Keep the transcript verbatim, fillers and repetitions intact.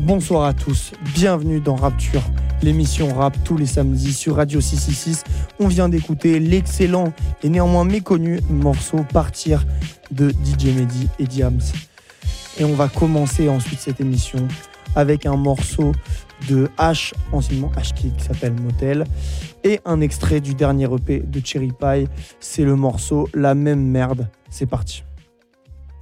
Bonsoir à tous, bienvenue dans Rapture, l'émission rap tous les samedis sur Radio six cent soixante-six. On vient d'écouter l'excellent et néanmoins méconnu morceau Partir de D J Mehdi et Diams. Et on va commencer ensuite cette émission avec un morceau de H, anciennement H-Kid, qui s'appelle Motel, et un extrait du dernier E P de Cherry Pie, c'est le morceau La Même Merde. C'est parti.